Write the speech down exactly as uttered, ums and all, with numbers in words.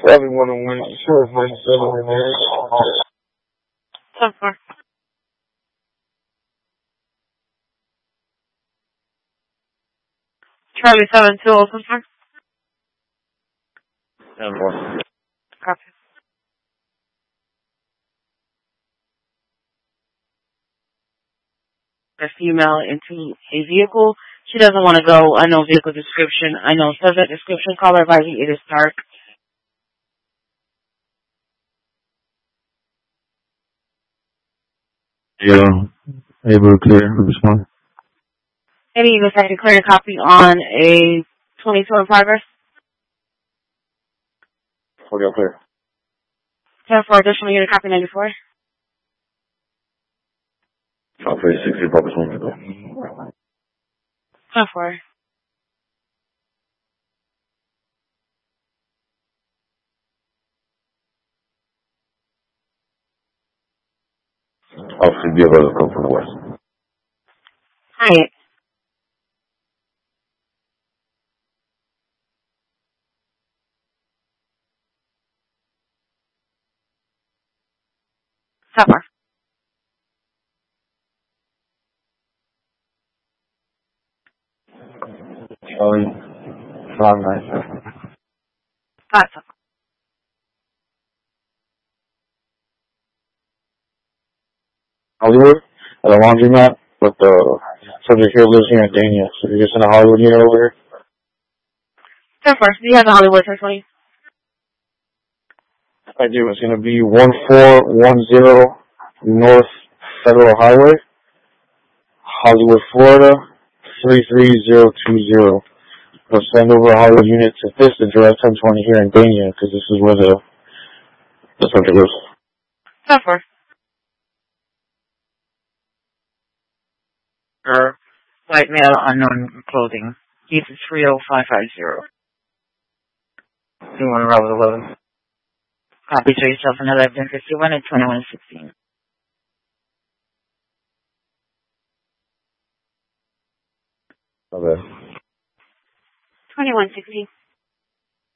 Everyone will win. Sure, it's ninety-seven in there. ten four. Charlie seven two, open for. ten four. Copy. A female into a vehicle. She doesn't want to go. I know vehicle description. I know subject description. Caller advising it is dark. Yeah. Able to clear. Respond. Any of us I can clear a copy on a twenty-two in progress. Okay, clear. ten four, additional unit copy ninety-four. Copy sixty, Papa Swing. ten four. Officer, be able to come from the west. Hi. ten four. Charlie, five nine. five. Hollywood, at a laundromat, but the subject here lives here in Dania, so you're just in a Hollywood unit over here? ten four. Do you have the Hollywood ten twenty? I do. It's going to be one four one zero North Federal Highway, Hollywood, Florida, three three zero two zero. We'll send over a Hollywood unit to this address, ten twenty here in Dania, because this is where the, the subject lives. ten four. Her white male, unknown clothing. He's three oh five five zero. You want to roll with eleven? Copy, show yourself in eleven fifty-one and twenty-one sixteen. Okay. twenty-one sixteen.